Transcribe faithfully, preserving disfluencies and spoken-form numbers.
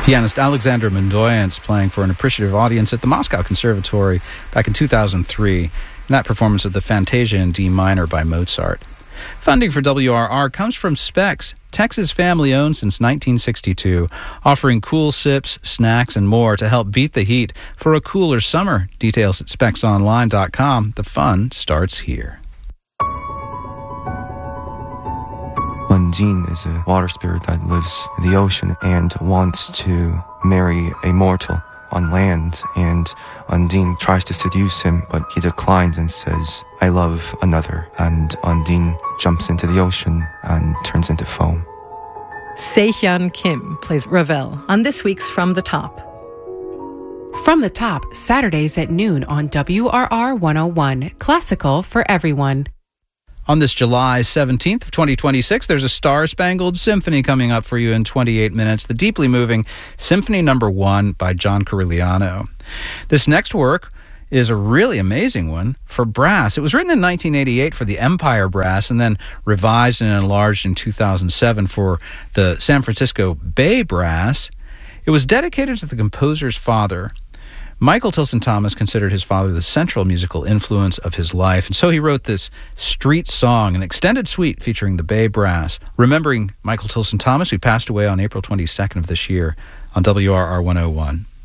Pianist Alexandra Mendoyance playing for an appreciative audience at the Moscow Conservatory back in two thousand three, and that performance of the Fantasia in D minor by Mozart. Funding for W R R comes from Specs, Texas family-owned since nineteen sixty-two, offering cool sips, snacks, and more to help beat the heat for a cooler summer. Details at specs online dot com. The fun starts here. Undine is a water spirit that lives in the ocean and wants to marry a mortal on land, and Undine tries to seduce him, but he declines and says, "I love another," and Undine jumps into the ocean and turns into foam. Se-Hyun Kim plays Ravel on this week's From the Top. From the Top, Saturdays at noon on W R R one oh one, classical for everyone. On this July seventeenth of twenty twenty-six, there's a Star-Spangled Symphony coming up for you in twenty-eight minutes, the deeply moving Symphony Number One by John Corigliano. This next work is a really amazing one for brass. It was written in nineteen eighty-eight for the Empire Brass and then revised and enlarged in two thousand seven for the San Francisco Bay Brass. It was dedicated to the composer's father. Michael Tilson Thomas considered his father the central musical influence of his life, and so he wrote this street song, an extended suite featuring the Bay Brass, remembering Michael Tilson Thomas, who passed away on April twenty-second of this year on W R R one oh one.